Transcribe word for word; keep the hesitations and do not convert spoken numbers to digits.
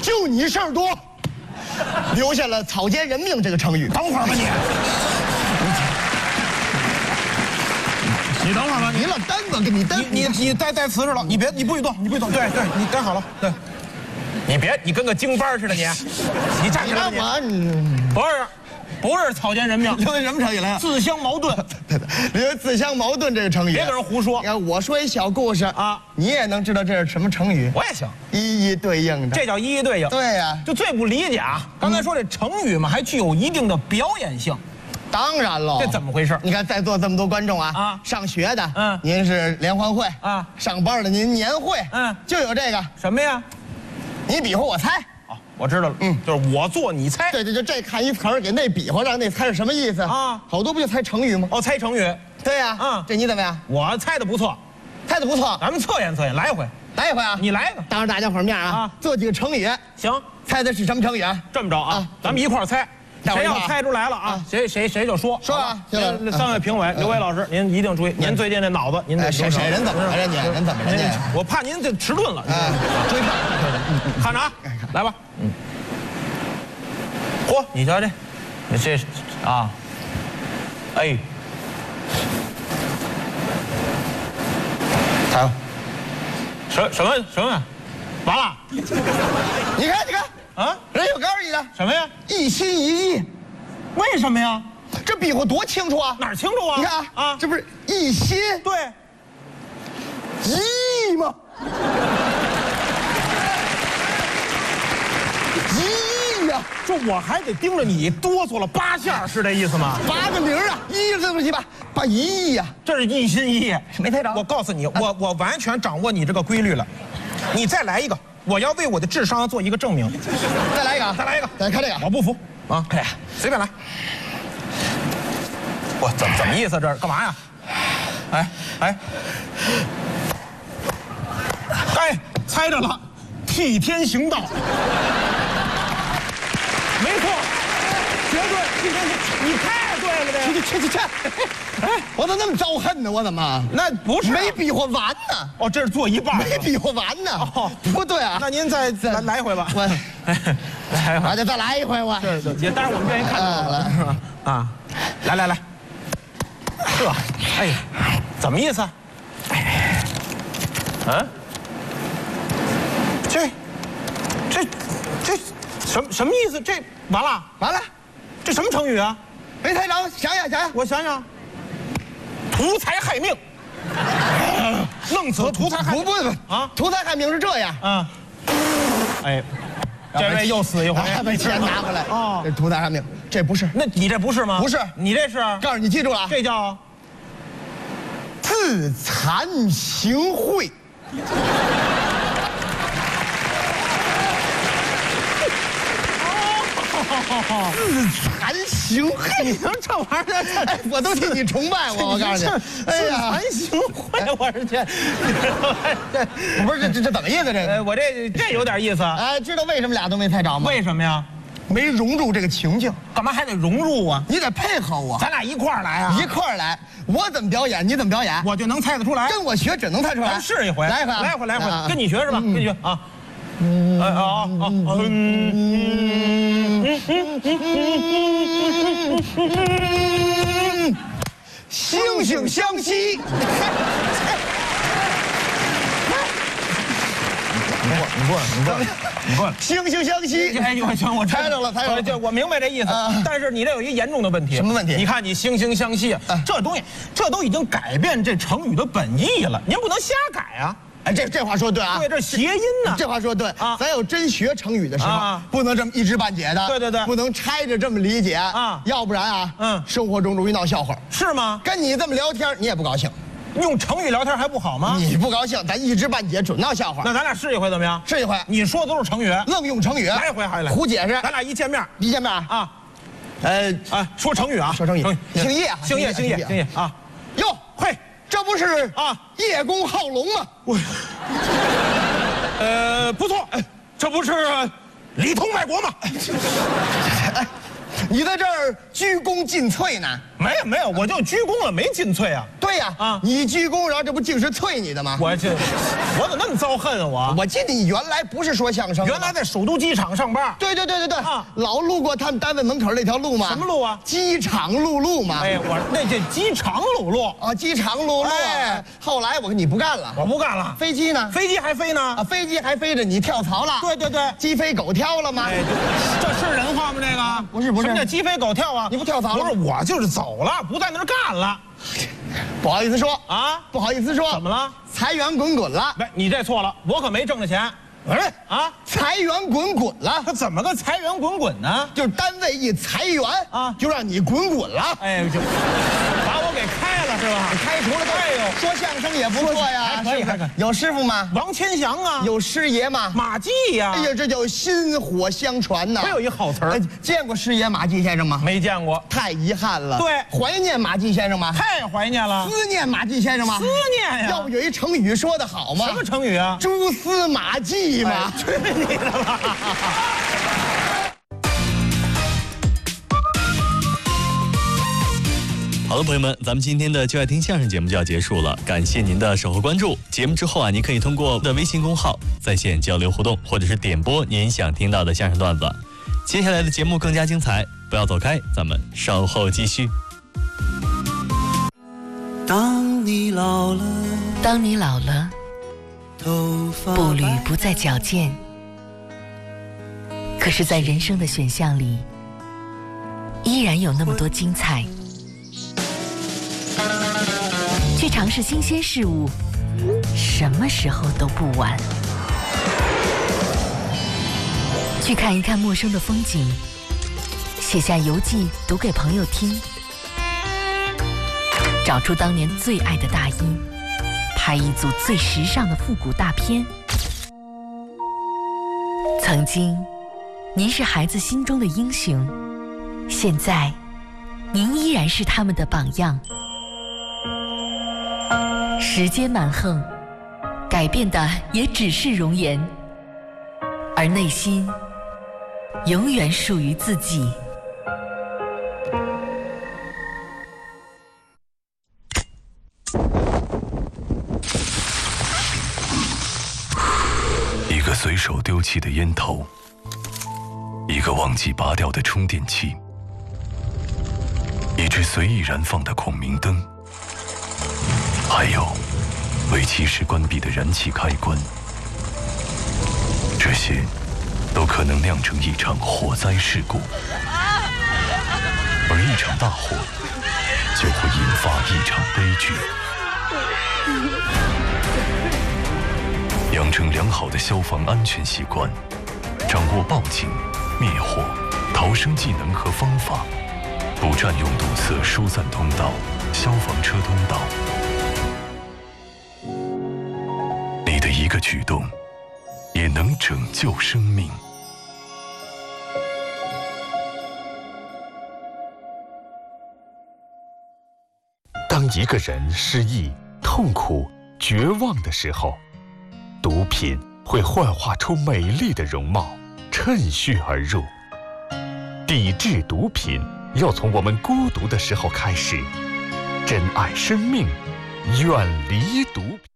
就你事儿多，留下了草菅人命这个成语。 等会儿吧你。你等会儿吧， 你老耽搁，给你耽。 你你你带带瓷实了，你别你不许动，你不许动。对对，你待好了。对，你别你跟个京班似的你，你站起来你。不是。 不是草菅人命， 留下什么成语来呀？ 自相矛盾。 对对，留下自相矛盾这个成语。 别跟人胡说。 你看，我说一小故事啊，你也能知道这是什么成语？ 我也行， 一一对应的。 这叫一一对应。 对呀， 就最不理解啊，刚才说这成语嘛，还具有一定的表演性。 当然喽。 这怎么回事？ 你看，在座这么多观众啊，啊，上学的，嗯，您是联欢会啊；上班的您年会，嗯，就有这个什么呀？ 你比划我猜。 我知道了，嗯，就是我做你猜。 对对，就这看一词儿，给那比划，让那猜是什么意思啊？好多不就猜成语吗？ 哦，猜成语。 对呀，嗯，这你怎么样？ 我猜的不错， 猜的不错。 咱们测验测验，来一回， 来一回啊！ 你来一个， 当着大家伙面啊，做几个成语。 行， 猜的是什么成语啊？ 这么着啊，咱们一块儿猜。 谁要猜出来了啊？谁谁谁就说说啊！ 那三位评委，刘伟老师，您一定注意，您最近这脑子，您得谁谁人怎么了？人家人怎么人家？ 我怕您这迟钝了。哎，追看，看着啊，来吧。嗯。嚯，你瞧这，你这啊，哎， 猜吧。 什什么什么？完了。 你看你看。 啊，人有告诉你的什么呀？ 一心一意， 为什么呀？ 这比划多清楚啊！ 哪儿清楚啊？ 你看啊，啊，这不是一心对， 一意吗？一意呀！ 这我还得盯着你哆嗦了八下，是这意思吗？ 八个零啊，一对不起吧，八一亿呀， 这是一心一意， 没猜着。 我告诉你，我我完全掌握你这个规律了，你再来一个。 我要为我的智商做一个证明。 再来一个， 再来一个， 再看这个， 我不服啊！哎呀，随便来。我怎怎么意思？这是干嘛呀？哎哎哎，猜着了，替天行道。没错，绝对替天行。你太对了，这。 去去去去！哎，我咋那么招恨呢？我怎么？ 那不是没比划完呢。 哦，这是做一半， 没比划完呢。哦，不对啊。 那您再再来来一回吧。 我， 来一回， 我就再来一回我。 这也，但是我们愿意看到了啊！来来来，这，哎，怎么意思？哎，嗯，这，这，这什么什么意思？这完了完了， 这什么成语啊？ 没猜着，想想想想， 我想想，图财害命，弄死图财害不不不啊！ 图财害命是这样啊，哎，这位又死一回， 把钱拿回来哦， 这图财害命，这不是？ 那你这不是吗？ 不是， 你这是？ 告诉你，记住了， 这叫自惭形秽。自惭形秽， 你说这玩意儿， 哎，我都替你崇拜我，我告诉你， 哎呀，自惭形秽，我是这， 不是这这这怎么意思？这个， 我这这有点意思。 哎，知道为什么俩都没猜着吗？ 为什么呀？ 没融入这个情境， 干嘛还得融入啊？ 你得配合我， 咱俩一块儿来啊！ 一块儿来，我怎么表演，你怎么表演， 我就能猜得出来。 跟我学只能猜出来。 咱试一回， 来一回， 来一回，来一回，跟你学是吧？跟你学啊。嗯啊啊啊嗯嗯，惺惺相惜。 你过，你过来，你过来，你过来， 惺惺相惜。 哎，我行，我猜着了，猜着了， 就我明白这意思。但是你这有一严重的问题。 什么问题？ 你看你惺惺相惜，这东西，这都已经改变这成语的本意了，您不能瞎改啊！ 哎，这这话说对啊， 对，这谐音呢。 这话说对啊，咱要真学成语的时候，不能这么一知半解的。 对对对， 不能拆着这么理解啊，要不然啊，嗯，生活中容易闹笑话。 是吗？ 跟你这么聊天，你也不高兴。 用成语聊天还不好吗？ 你不高兴，咱一知半解，准闹笑话。 那咱俩试一回怎么样？ 试一回。 你说的都是成语， 愣用成语。 来一回还来。 胡解释。 咱俩一见面， 一见面啊，呃啊，说成语啊， 说成语。姓叶， 姓叶，姓叶，姓叶啊。 哟，嘿，这不是啊叶公好龙吗？ 我，呃，不错，这不是里通外国吗？ 你在这儿鞠躬尽瘁呢？ 没有没有，我就鞠躬了，没尽瘁啊。 对呀，啊，你一鞠躬，然后这不净是啐你的吗？ 我这，我怎么那么遭恨啊我？ 我记得你原来不是说相声， 原来在首都机场上班。 对对对对对， 啊， 老路过他们单位门口那条路吗？ 什么路啊？ 机场路路嘛。 哎，我那这机场路路啊，机场路路。哎，后来我跟你不干了， 我不干了。 飞机呢？ 飞机还飞呢？ 啊，飞机还飞着，你跳槽了？ 对对对， 鸡飞狗跳了吗？ 哎，这是人话吗？这个不是不是， 什么叫鸡飞狗跳啊？ 你不跳槽了？ 不是，我就是走了，不在那儿干了。 不好意思说啊， 不好意思说， 怎么了？ 财源滚滚了。 没，你这错了，我可没挣着钱。 哎啊，财源滚滚了， 他怎么个财源滚滚呢？ 就是单位一裁员啊，就让你滚滚了。 哎，就把我给开了是吧？ 开除了。哎呦，说相声也不错呀， 可以还可以。 有师傅吗？ 王千祥啊。 有师爷吗？ 马季呀。 哎呀，这叫薪火相传呐。 还有一好词儿， 见过师爷马季先生吗？ 没见过， 太遗憾了。 对， 怀念马季先生吗？ 太怀念了。 思念马季先生吗？ 思念呀。 要不有一成语说得好吗？ 什么成语啊？ 蛛丝马迹嘛。 去你的吧！ 好了，朋友们，咱们今天的就爱听相声节目就要结束了，感谢您的守候关注。节目之后啊，您可以通过我的微信公号在线交流互动，或者是点播您想听到的相声段子。接下来的节目更加精彩，不要走开，咱们稍后继续。 当你老了， 当你老了，步履不再矫健，可是在人生的选项里依然有那么多精彩。去尝试新鲜事物，什么时候都不晚。去看一看陌生的风景，写下游记读给朋友听。找出当年最爱的大衣，拍一组最时尚的复古大片。曾经，您是孩子心中的英雄，现在，您依然是他们的榜样。时间蛮横，改变的也只是容颜，而内心永远属于自己。 一个随手丢弃的烟头，一个忘记拔掉的充电器，一只随意燃放的孔明灯，还有未及时关闭的燃气开关，这些都可能酿成一场火灾事故，而一场大火就会引发一场悲剧。养成良好的消防安全习惯，掌握报警、灭火、逃生技能和方法，不占用堵塞疏散通道、消防车通道。你的一个举动，也能拯救生命。 当一个人失意、痛苦、绝望的时候，毒品会幻化出美丽的容貌，趁虚而入。抵制毒品要从我们孤独的时候开始，珍爱生命，远离毒品。